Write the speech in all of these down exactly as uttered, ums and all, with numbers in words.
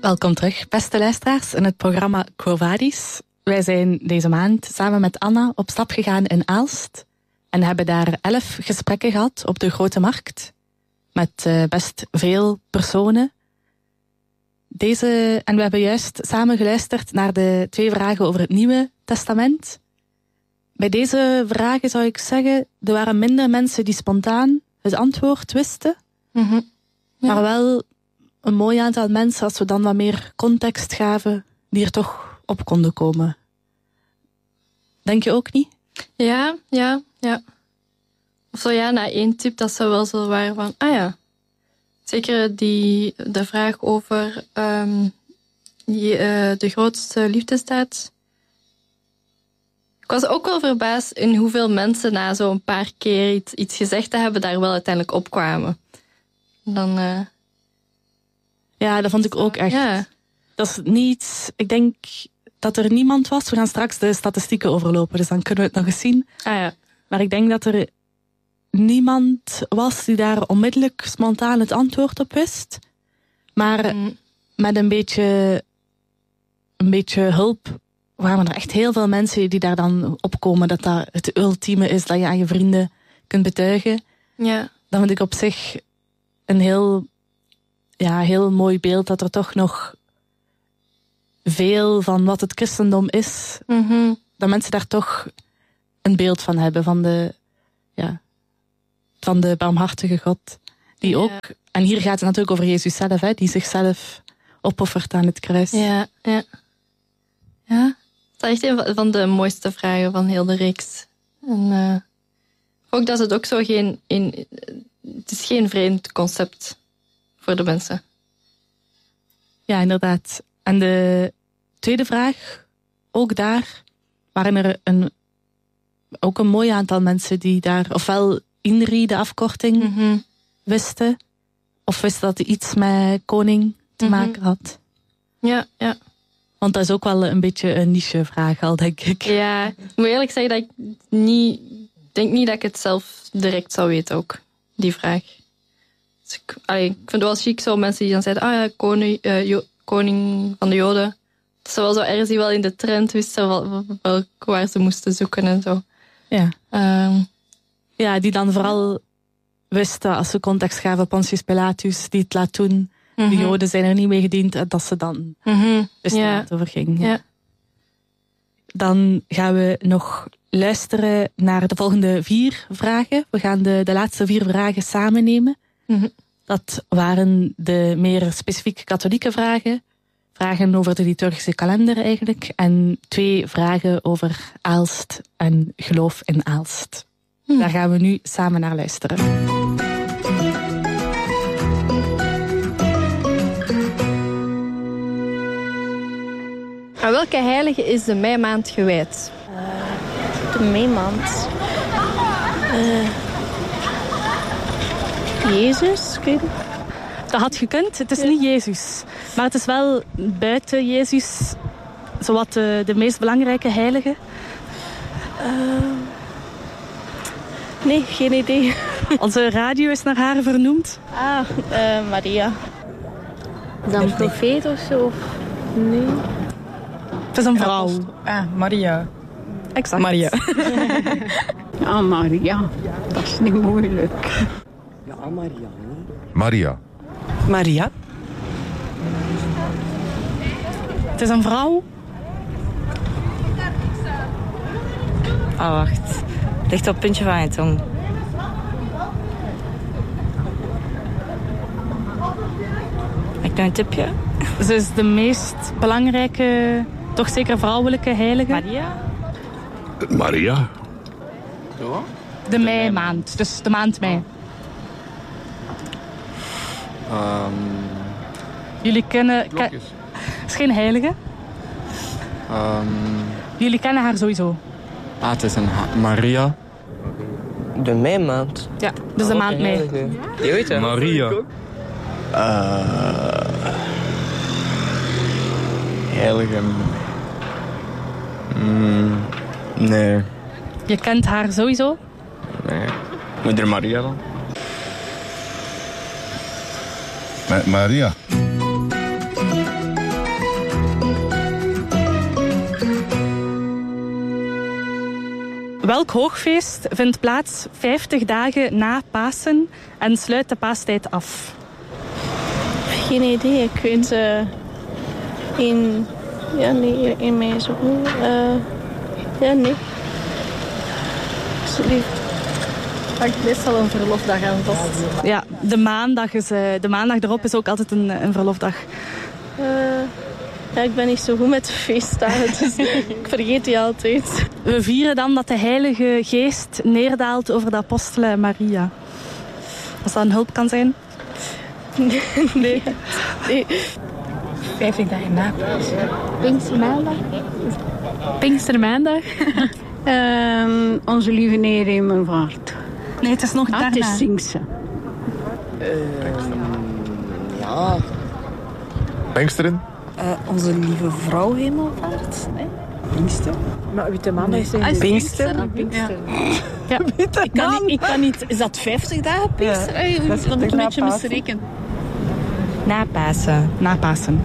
Welkom terug, beste luisteraars, in het programma Quo Vadis. Wij zijn deze maand samen met Anna op stap gegaan in Aalst en hebben daar elf gesprekken gehad op de Grote Markt met uh, best veel personen. Deze, en we hebben juist samen geluisterd naar de twee vragen over het Nieuwe Testament. Bij deze vragen zou ik zeggen, er waren minder mensen die spontaan het antwoord wisten, Mm-hmm. Ja. maar wel een mooi aantal mensen, als we dan wat meer context gaven, die er toch op konden komen. Denk je ook niet? Ja, ja, ja. Of zo ja, na één tip dat ze wel zo waren van, ah ja. Zeker die, de vraag over um, die, uh, de grootste liefdesdaad. Ik was ook wel verbaasd in hoeveel mensen na zo'n paar keer iets, iets gezegd te hebben, daar wel uiteindelijk opkwamen. Dan... Uh, Ja, dat vond ik ook echt. Ja. Dat is niet... Ik denk dat er niemand was. We gaan straks de statistieken overlopen, dus dan kunnen we het nog eens zien. Ah ja. Maar ik denk dat er niemand was die daar onmiddellijk spontaan het antwoord op wist. Maar Mm. met een beetje, een beetje hulp waren er echt heel veel mensen die daar dan opkomen. Dat dat het ultieme is dat je aan je vrienden kunt betuigen. Ja. Dat vind ik op zich een heel... Ja, heel mooi beeld dat er toch nog veel van wat het christendom is, Mm-hmm. dat mensen daar toch een beeld van hebben, van de, ja, van de barmhartige God. Die Ja. ook, en hier gaat het natuurlijk over Jezus zelf, hè, die zichzelf opoffert aan het kruis. Ja, ja. Ja, dat is echt een van de mooiste vragen van heel de reeks. En uh, ook dat het ook zo geen... In, het is geen vreemd concept voor de mensen. Ja, inderdaad. En de tweede vraag, ook daar waren er een, ook een mooi aantal mensen die daar ofwel INRI, de afkorting, Mm-hmm. wisten, of wisten dat het iets met koning te Mhm. maken had. Ja, ja. Want dat is ook wel een beetje een niche-vraag al, denk ik. Ja, ik moet eerlijk zeggen dat ik niet... denk niet dat ik het zelf direct zou weten ook, die vraag. Dus ik, allee, ik vind het wel chic, zo mensen die dan zeiden, ah ja, koning, uh, jo, koning van de Joden. Dat ze wel zo ergens die wel in de trend wisten wel, wel, waar ze moesten zoeken en zo. Ja. Um, Ja, die dan vooral wisten, als ze context gaven, Pontius Pilatus, die het laat doen. mm-hmm. De Joden zijn er niet mee gediend, en dat ze dan Mm-hmm. wisten Ja. waar het over ging. Ja. Dan gaan we nog luisteren naar de volgende vier vragen. We gaan de, de laatste vier vragen samen nemen. Mm-hmm. Dat waren de meer specifiek katholieke vragen. Vragen over de liturgische kalender eigenlijk. En twee vragen over Aalst en geloof in Aalst. Hmm. Daar gaan we nu samen naar luisteren. Aan welke heilige is de meimaand gewijd? De meimaand. Uh, Jezus, ik weet niet. Dat had gekund. Het is niet Jezus. Maar het is wel buiten Jezus zowat de, de meest belangrijke heilige. Uh, nee, geen idee. Onze radio is naar haar vernoemd. Ah, uh, Maria. Dan profeet of zo? Of... Nee. Het is een vrouw. Ah, Maria. Exact. Maria. Ja, Maria. Dat is niet moeilijk. Ja, Maria. Maria. Maria. Het is een vrouw. Ah, oh, wacht. Ligt op het puntje van je tong. Heb ik nog een tipje? Ze is de meest belangrijke, toch zeker vrouwelijke heilige. Maria? Maria. De meimaand, dus de maand mei. Um, Jullie kennen... Ke- Het is geen heilige. um, Jullie kennen haar sowieso. ah, het is een ha- Maria. De meimaand. Ja, dus de maand mei. Je weet het. Maria. Uh, heilige... Mm, nee. Je kent haar sowieso. Nee. Moeder Maria dan? Ma- Maria. Welk hoogfeest vindt plaats vijftig dagen na Pasen en sluit de paastijd af? Geen idee. Ik weet... Uh, in... Ja, nee, in mei zo. Uh, ja, nee. Sorry. Hangt meestal een verlofdag aan vast. Ja, de maandag, is, uh, de maandag erop is ook altijd een, een verlofdag. Uh, ja, ik ben niet zo goed met de feestdagen, dus ik vergeet die altijd. We vieren dan dat de Heilige Geest neerdaalt over de apostelen en Maria. Als dat een hulp kan zijn? Nee. nee. nee. vijftig dagen na Pasen. Pinkstermaandag. Pinkstermaandag. um, onze lieve Heer Hemelvaart. Nee, het is nog ah, daarna. Het is Pinksteren. Uh, ja. Pinksteren? Uh, onze lieve vrouw Hemelvaart. Nee? Pinkster. Maar witte maandag is nee. Pinkster? Pinkster. Ja. Ik, kan niet, ik kan niet... Is dat vijftig dagen Pinkster? Ja, dat is dan een beetje misrekenen. Na Pasen. Na Pasen.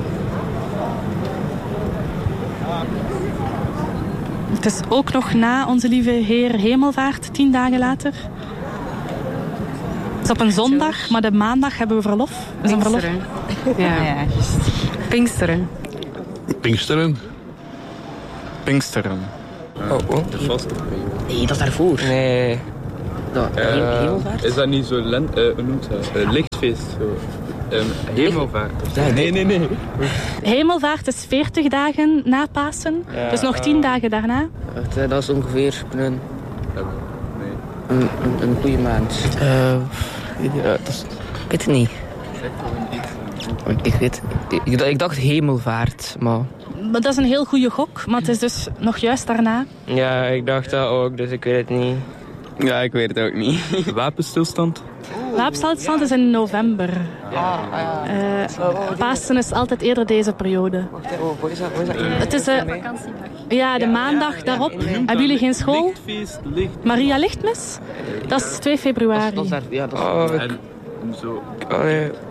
Het is ook nog na onze lieve Heer Hemelvaart, tien dagen later. Het is op een zondag, maar de maandag hebben we verlof. Is een verlof? Ja, ja, juist. Pinksteren. Pinksteren? Pinksteren. Oh, oh. De vaste. Nee, dat is daarvoor. Nee. Dat, Uh, hemelvaart? Is dat niet zo lent, uh, hoe noemt dat? Uh, lichtfeest? Zo. Um, hemelvaart. Ja, nee, nee, nee. Hemelvaart is veertig dagen na Pasen. Ja, dus nog tien uh, dagen daarna. Dat is ongeveer een, nee. een, een, een goede maand. Uh, ja, dat is, ik weet het niet. Ik, ik weet ik, ik, ik dacht hemelvaart, maar... Maar dat is een heel goede gok, maar het is dus nog juist daarna. Ja, ik dacht dat ook, dus ik weet het niet. Ja, ik weet het ook niet. Wapenstilstand? Wapenstilstand is in november. Ja, ah, ja. Uh, Pasen is altijd eerder deze periode. Wacht, oh, wat is dat? Wat is dat? Het is uh, ja, de maandag daarop. Hebben jullie geen school? Lichtfeest, licht. Maria Lichtmis? Dat is twee februari. Dat is, dat is, ja, dat is... Oh, ik... En zo... Oh, nee. Uh...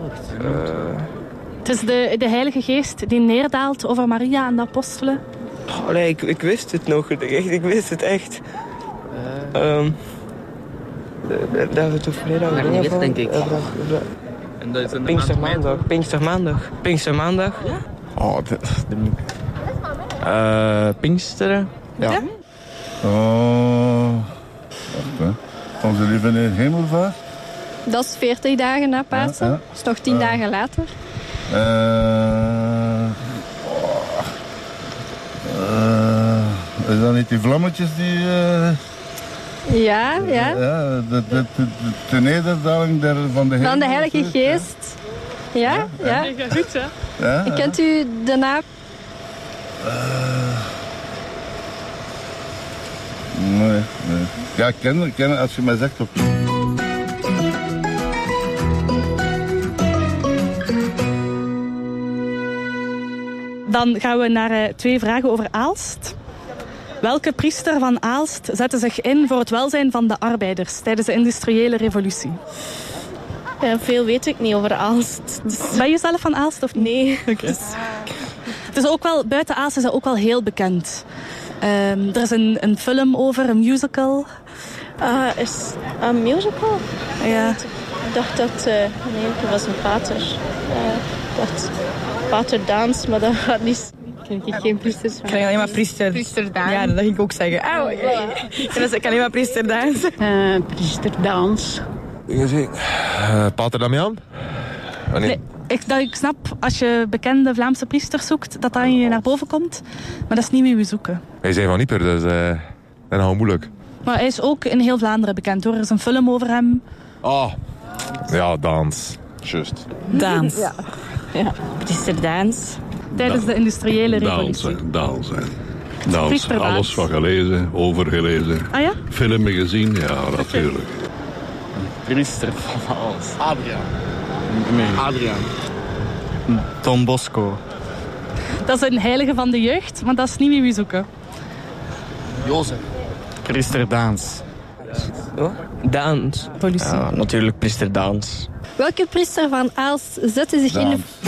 Het is de, de Heilige Geest die neerdaalt over Maria en de apostelen. Oh, nee, ik, ik wist het nog. Ik, ik wist het echt. Uh... Um... Dat hebben we toch vrijdag gedaan, denk, denk ik. En dat is een Pinkstermaandag. Pinkstermaandag. Pinkstermaandag. Ja? Oh, de... de... Uh, Pinksteren? Ja. ja? Oh... Wacht, hè. Onze lieve Heer Hemelvaart. Dat is veertig dagen na Pasen. Ja, ja. Dat is nog tien uh, dagen later. Uh, oh, uh, is dat niet die vlammetjes die... Uh, ja, ja. Ja, de, de, de, de nederdaling der, van de Van de Heilige Geest. Ja, ja. ja. ja. Goed, hè? Ja, ja. Kent u de naam? Uh, nee, nee. Ja, ik ken het, ken het als je mij zegt op. Dan gaan we naar uh, twee vragen over Aalst. Welke priester van Aalst zette zich in voor het welzijn van de arbeiders tijdens de industriële revolutie? Ja, veel weet ik niet over Aalst. Dus... Ben je zelf van Aalst of niet? Nee. Okay. Dus... Het is ook wel, buiten Aalst is dat ook wel heel bekend. Um, er is een, een film over, een musical. Uh, is een musical? Ja. Ik dacht dat... Uh, nee, dat was een pater. Uh, ik dacht pater Daans, maar dat gaat niet... Ken ik geen priesters van. Ik kan alleen maar priester... Priester Daan. Ja, dat ging ik ook zeggen. Auw, ja. Ik kan alleen maar priester Daans. Uh, priester Daans. Uh, Pater Damian? Oh, nee. Nee, ik, dat, ik snap, als je bekende Vlaamse priesters zoekt, dat dat je naar boven komt. Maar dat is niet wie we zoeken. Wij zijn van Ieper, dus uh, dat is nogal moeilijk. Maar hij is ook in heel Vlaanderen bekend, hoor. Er is een film over hem. Oh, ja, Daans. Just. Daans. Ja. Ja. Priester Daans. Tijdens de industriële revolutie. Daals, hè. Daals. Alles van gelezen, overgelezen. Ah ja? Filmen gezien, ja, natuurlijk. Priester van Aalst. Adriaan. Nee. Adriaan. Don Bosco. Dat is een heilige van de jeugd, maar dat is niet wie we zoeken. Jozef. Priester Daans. Oh? Daans. Politie. Ja, natuurlijk priester Daans. Welke priester van Aalst zette zich Daans. in de...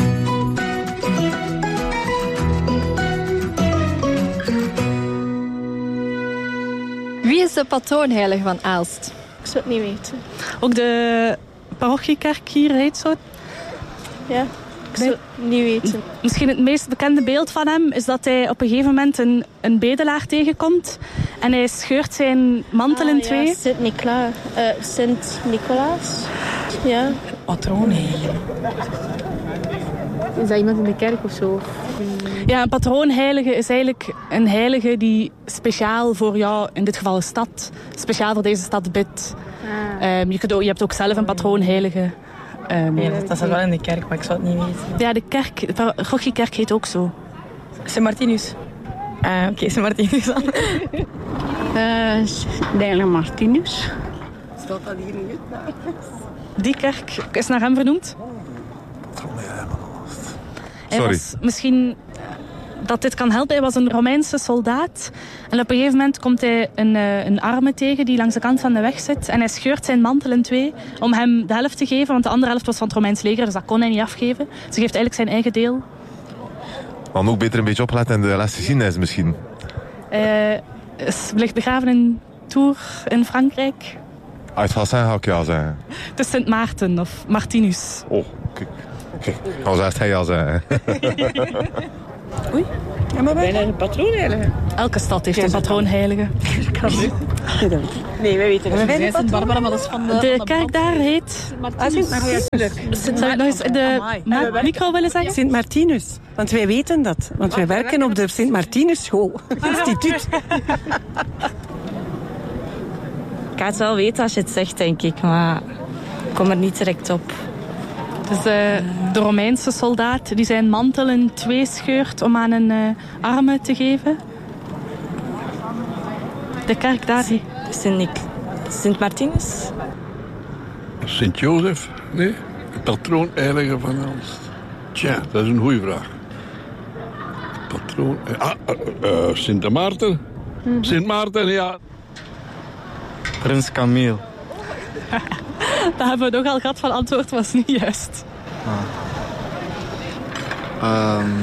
is de patroonheilige van Aalst? Ik zou het niet weten. Ook de parochiekerk hier heet zo. Ja, ik zou het niet weten. Misschien het meest bekende beeld van hem is dat hij op een gegeven moment een, een bedelaar tegenkomt. En hij scheurt zijn mantel in Ah, twee. ja, Sint-Nicolaas. Uh, Sint-Nicolaas. Ja. Patroonheilige. Is dat iemand in de kerk of zo? Ja, een patroonheilige is eigenlijk een heilige die speciaal voor jou, in dit geval een stad, speciaal voor deze stad bidt. Ah. Um, je, kunt ook, je hebt ook zelf een patroonheilige. Um, ja, dat is wel in de kerk, maar ik zou het niet weten. Ja, de kerk, de parochiekerk heet ook zo. Sint-Martinus. Ah, oké, okay, Sint-Martinus dan. uh, de heilige Martinus. Staat dat hier niet? Die kerk is naar hem vernoemd. Hij Sorry. was misschien dat dit kan helpen. Hij was een Romeinse soldaat. En op een gegeven moment komt hij een, een arme tegen die langs de kant van de weg zit. En hij scheurt zijn mantel in twee om hem de helft te geven. Want de andere helft was van het Romeins leger, dus dat kon hij niet afgeven. Dus hij geeft eigenlijk zijn eigen deel. Maar ook beter een beetje opletten in de les geschiedenis misschien. Hij is, ligt begraven in Tours in Frankrijk. Uit Hassin ga ik ja zeggen. Het is Sint Maarten of Martinus. Oh, kijk. Kijk, als eerst hij ja zeggen. Oei. Ja, maar bijna een patroonheilige. Elke stad heeft een patroonheilige. Nee, wij weten het. Wij zijn Sint-Barbara, maar dat is van de... De kerk daar heet... Ah, Sint-Martinus. Zou ik nog eens de ma- micro willen zeggen? Sint-Martinus. Want wij weten dat. Want wij werken op de Sint-Martinus school. Instituut. Ik ga het wel weten als je het zegt, denk ik. Maar ik kom er niet direct op. Dus uh, de Romeinse soldaat die zijn mantel in twee scheurt om aan een uh, arme te geven. De kerk daar. Sint-Martinus? Sint-Jozef? Nee? De patroonheilige van Aalst. Tja, dat is een goeie vraag. Patroon... Ah, uh, uh, Sint Maarten? Mm-hmm. Sint Maarten, ja. Prins Camille. Dat hebben we nogal gehad van antwoord, was niet juist. Ah. Um,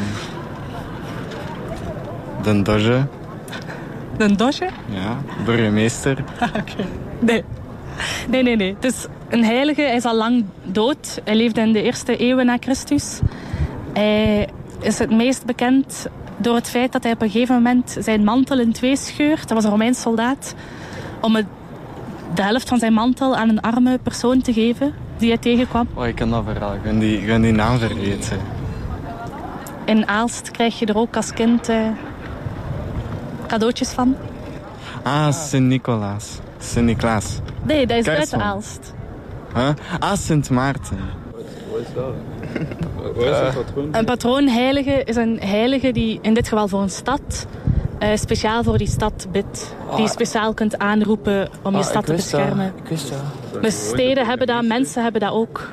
de Doge. De Doge? Ja, burgemeester. Okay. Nee. Nee, nee, nee. Het is een heilige, hij is al lang dood. Hij leefde in de eerste eeuwen na Christus. Hij is het meest bekend door het feit dat hij op een gegeven moment zijn mantel in twee scheurt. Dat was een Romeins soldaat. Om het de helft van zijn mantel aan een arme persoon te geven die hij tegenkwam. Oh, ik ken dat verhaal. Ik ben die, ik ben die naam vergeten. In Aalst krijg je er ook als kind uh, cadeautjes van. Ah, Sint-Nicolaas. Sint-Niklaas. Nee, dat is Kerstman. buiten Aalst. Huh? Ah, Sint Maarten. Wat is dat? Wat is een patroon? Een patroonheilige is een heilige die in dit geval voor een stad... Uh, speciaal voor die stad bidt. Die je speciaal kunt aanroepen om je Ah, stad te beschermen. Dat. Ik wist dat. Dus steden hebben dat, mensen hebben dat ook.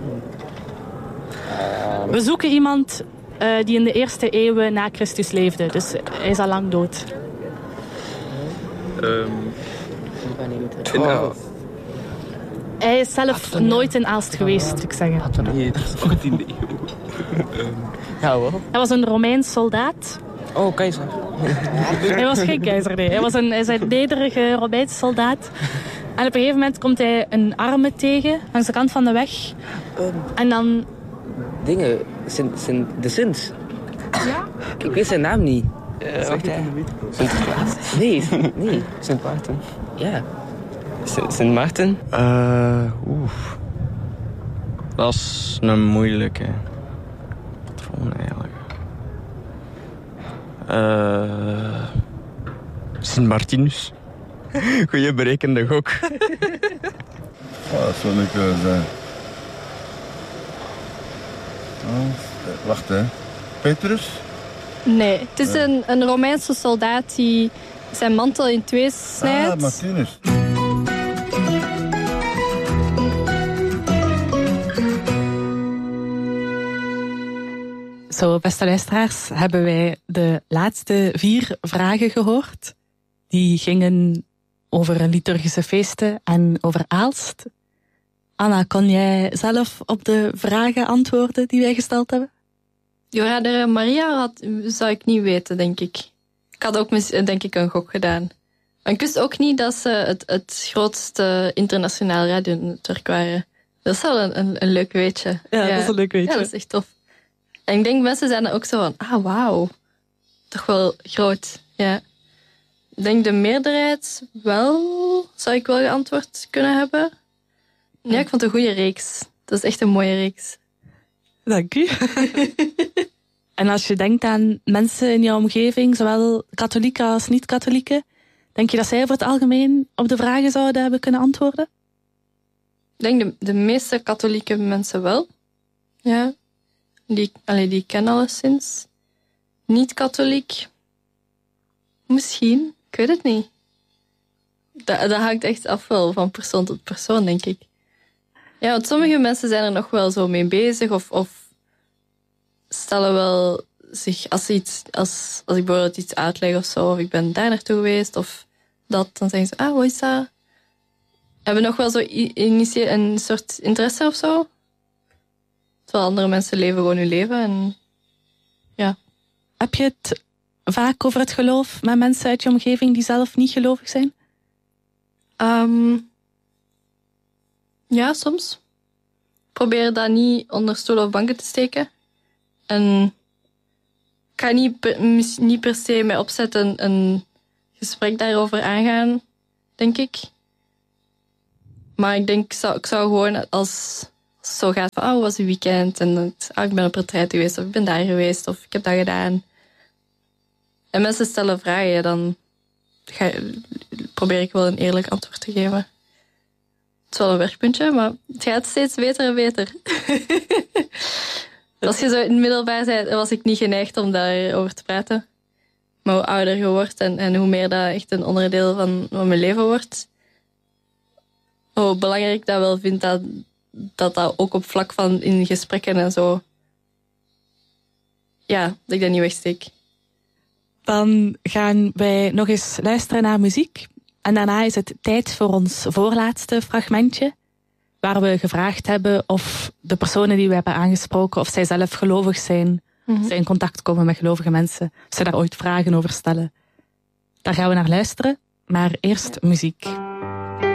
We zoeken iemand uh, die in de eerste eeuwen na Christus leefde. Dus hij is al lang dood. Um, Oh. Hij is zelf nooit in Aalst geweest, moet ik zeggen. Nee, dat is achttiende eeuw. Ja, wel. Hij was een Romeins soldaat. Oh, keizer. Hij was geen keizer, nee. Hij was een, hij is een nederige Romeinse soldaat. En op een gegeven moment komt hij een arme tegen, langs de kant van de weg. Um, en dan... Dingen, Sint, Sint, de Sint. Ja? Ik weet zijn naam niet. Uh, wacht, hè. Sinterklaas? Nee, nee. Sint Maarten. Ja. Sint Maarten? Uh, oeh. Dat is een moeilijke. Patroon eigenlijk. Uh, Sint Martinus. Goeie berekende gok. Oh, dat zou niet kunnen zijn. Oh, wacht, hè. Petrus? Nee, het is een, een Romeinse soldaat die zijn mantel in twee snijdt. Ah, Martinus. Zo, beste luisteraars, hebben wij de laatste vier vragen gehoord. Die gingen over liturgische feesten en over Aalst. Anna, kon jij zelf op de vragen antwoorden die wij gesteld hebben? Ja, de Maria had, zou ik niet weten, denk ik. Ik had ook, denk ik, een gok gedaan. En ik wist ook niet dat ze het, het grootste internationaal radionetwerk waren. Dat is wel een, een, een leuk weetje. Ja, dat is een leuk weetje. Ja, dat is echt tof. En ik denk, mensen zijn er ook zo van, ah, wauw. Toch wel groot, ja. Ik denk de meerderheid wel, zou ik wel geantwoord kunnen hebben. Ja, ik vond het een goede reeks. Dat is echt een mooie reeks. Dank u. En als je denkt aan mensen in jouw omgeving, zowel katholieken als niet-katholieken, denk je dat zij voor het algemeen op de vragen zouden hebben kunnen antwoorden? Ik denk de, de meeste katholieke mensen wel. Ja. Die, allee, die kennen alleszins. Niet-katholiek. Misschien. Ik weet het niet. Dat, dat hangt echt af wel van persoon tot persoon, denk ik. Ja, want sommige mensen zijn er nog wel zo mee bezig. Of, of stellen wel zich... Als, iets, als, als ik bijvoorbeeld iets uitleg of zo, of ik ben daar naartoe geweest, of dat, dan zeggen ze, ah, wat is dat? Hebben nog wel zo initie- een soort interesse of zo? Terwijl andere mensen leven gewoon hun leven. En ja. Heb je het vaak over het geloof met mensen uit je omgeving die zelf niet gelovig zijn? Um, ja, soms. Probeer dat niet onder stoelen of banken te steken. En ik ga niet per, niet per se met opzet een, een gesprek daarover aangaan, denk ik. Maar ik denk, ik zou, ik zou gewoon als, als het zo gaat van, oh, hoe was het weekend? En het, oh, ik ben op retreat geweest, of ik ben daar geweest, of ik heb dat gedaan. En mensen stellen vragen, dan ga, probeer ik wel een eerlijk antwoord te geven. Het is wel een werkpuntje, maar het gaat steeds beter en beter. Als je zo in het middelbaar bent, was ik niet geneigd om daarover te praten. Maar hoe ouder je wordt en, en hoe meer dat echt een onderdeel van, van mijn leven wordt, hoe belangrijk ik dat wel vind dat, dat dat ook op vlak van in gesprekken en zo, ja, dat ik dat niet wegsteek. Dan gaan wij nog eens luisteren naar muziek. En daarna is het tijd voor ons voorlaatste fragmentje, waar we gevraagd hebben of de personen die we hebben aangesproken, of zij zelf gelovig zijn, mm-hmm. of zij in contact komen met gelovige mensen, of zij daar ooit vragen over stellen. Daar gaan we naar luisteren, maar eerst muziek.